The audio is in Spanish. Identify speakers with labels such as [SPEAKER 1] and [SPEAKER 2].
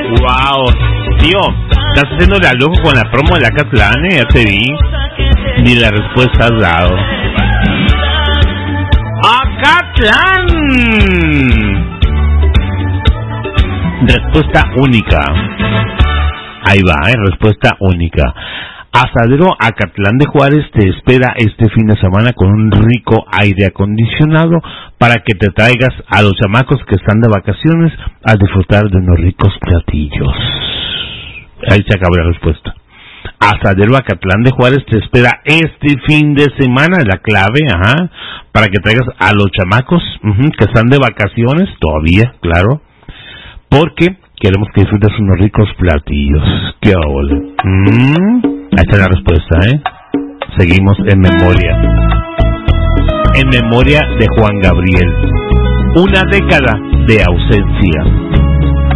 [SPEAKER 1] Wow, tío, estás haciéndole al loco con la promo de la Acatlán, ya te vi. Ni la respuesta has dado. ¡Acatlán! Respuesta única. Ahí va, respuesta única. Asadero Acatlán de Juárez te espera este fin de semana con un rico aire acondicionado para que te traigas a los chamacos que están de vacaciones a disfrutar de unos ricos platillos. Ahí se acabó la respuesta. Asadero Acatlán de Juárez te espera este fin de semana, la clave, para que traigas a los chamacos que están de vacaciones todavía, claro, porque queremos que disfrutes unos ricos platillos. ¡Qué ole! Ahí está la respuesta, Seguimos en memoria. En memoria de Juan Gabriel. Una década de ausencia.